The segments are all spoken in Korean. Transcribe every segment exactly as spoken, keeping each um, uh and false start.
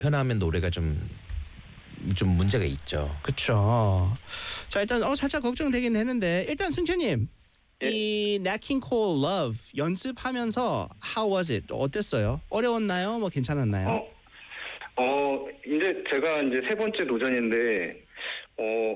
편하면 노래가 좀 좀 문제가 있죠. 그렇죠. 자 일단 어 살짝 걱정되긴 했는데 일단 승철님 예. 이 Nat King Cole Love 연습하면서 how was it 어땠어요? 어려웠나요? 뭐 괜찮았나요? 어, 어, 이제 제가 이제 세 번째 도전인데, 어,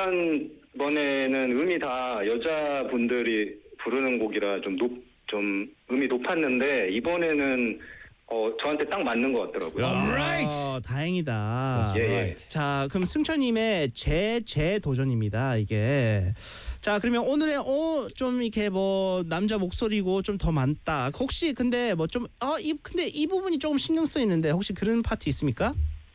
지난번에는 음이 다 여자분들이 부르는 곡이라 좀 높, 좀 음이 높았는데, 이번에는 어, 저한테 딱 맞는 것 같더라고요. Alright. 어, 다행이다. 예, 예. 자, 그럼 승철님의 제, 제 도전입니다, 이게. 자, 그러면 오늘의, 어, 좀 이렇게 뭐, 남자 목소리고 좀 더 많다. 혹시 근데 뭐 좀, 어, 이, 근데 이 부분이 조금 신경 쓰이는데, 혹시 그런 파트 있습니까?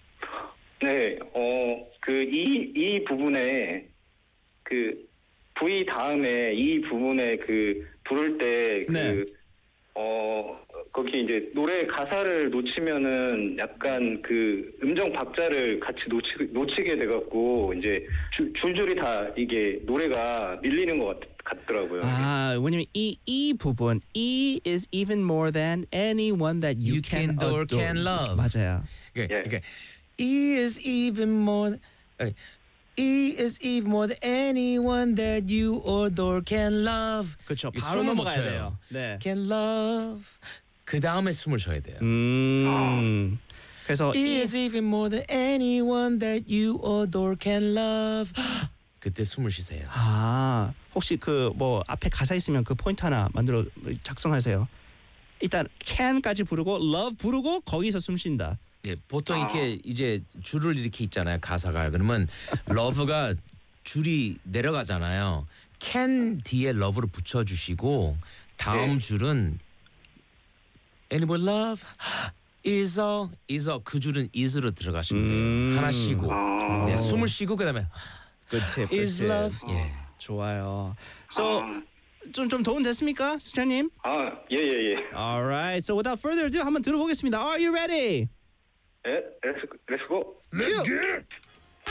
네, 어, 그, 이, 이 부분에, 그, V 다음에 이 부분에 그, 부를 때, 그, 네. 어, 거기 이제 노래 가사를 놓치면은 약간 그 음정 박자를 같이 놓치, 놓치게 돼갖고 이제 줄, 줄줄이 다 이게 노래가 밀리는 것 같, 같더라고요. 아, 왜냐면 이, 이 부분, E is even more than anyone that you, You can adore, can love. 맞아요. 이게 예. 이게 E is even more 아니, E is even more than anyone that you adore can love. 그렇죠. 이게 바로 숨을 못 넘어가야 쉬어요. 돼요. 네. Can love. 그 다음에 숨을 쉬어야 돼요. 음. 그래서 E 이 is even more than anyone that you adore can love. 그때 숨을 쉬세요. 아, 혹시 그 뭐 앞에 가사 있으면 그 포인트 하나 만들어 작성하세요. 일단 can까지 부르고 love 부르고 거기서 숨 쉰다. 예, 보통 이렇게 이제 줄을 이렇게 있잖아요. 가사가 그러면 love가 줄이 내려가잖아요. can 뒤에 love를 붙여주시고 다음 네. 줄은 anybody love is all is all 그 줄은 is로 들어가시면 돼요. 음. 하나 쉬고 아. 네, 숨을 쉬고 그다음에 그치, is love 예. 좋아요. So 아. 좀 좀 도움 됐습니까, 승찬님? 아, 예, 예, 예. Alright. So without further ado, 한번 들어보겠습니다. Are you ready? 예, 렛츠, 렛츠고. Let's get it.